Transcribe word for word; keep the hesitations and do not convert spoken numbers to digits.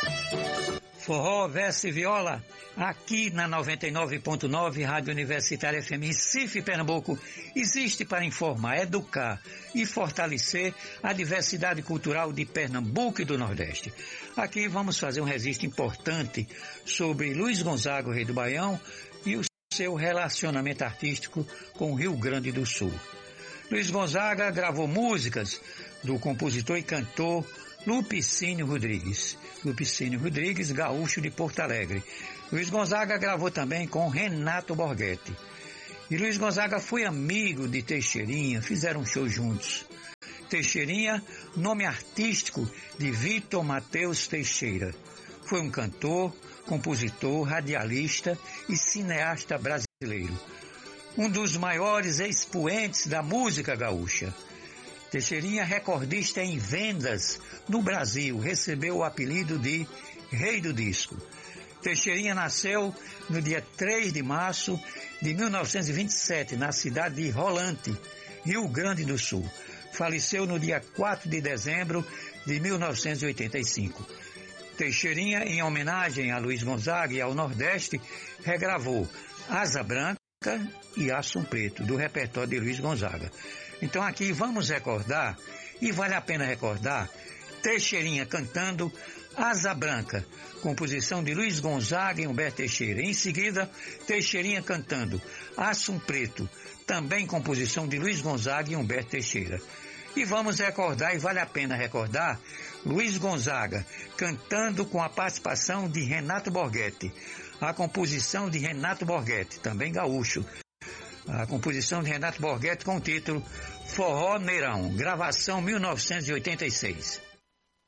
Forró, verso e viola, aqui na noventa e nove ponto nove, Rádio Universitária F M, Recife, Pernambuco, existe para informar, educar e fortalecer a diversidade cultural de Pernambuco e do Nordeste. Aqui vamos fazer um registro importante sobre Luiz Gonzaga, o Rei do Baião, e o seu relacionamento artístico com o Rio Grande do Sul. Luiz Gonzaga gravou músicas do compositor e cantor Lupicínio Rodrigues. Lupicínio Rodrigues, gaúcho de Porto Alegre. Luiz Gonzaga gravou também com Renato Borghetti. E Luiz Gonzaga foi amigo de Teixeirinha, fizeram um show juntos. Teixeirinha, nome artístico de Vitor Mateus Teixeira. Foi um cantor, compositor, radialista e cineasta brasileiro. Um dos maiores expoentes da música gaúcha. Teixeirinha, recordista em vendas no Brasil, recebeu o apelido de Rei do Disco. Teixeirinha nasceu no dia três de março de mil novecentos e vinte e sete, na cidade de Rolante, Rio Grande do Sul. Faleceu no dia quatro de dezembro de mil novecentos e oitenta e cinco. Teixeirinha, em homenagem a Luiz Gonzaga e ao Nordeste, regravou Asa Branca e Aço Preto, do repertório de Luiz Gonzaga. Então aqui vamos recordar, e vale a pena recordar, Teixeirinha cantando Asa Branca, composição de Luiz Gonzaga e Humberto Teixeira. Em seguida, Teixeirinha cantando Aço Preto, também composição de Luiz Gonzaga e Humberto Teixeira. E vamos recordar, e vale a pena recordar, Luiz Gonzaga cantando com a participação de Renato Borghetti, a composição de Renato Borghetti, também gaúcho. A composição de Renato Borghetti com o título Forró Neirão, gravação mil novecentos e oitenta e seis.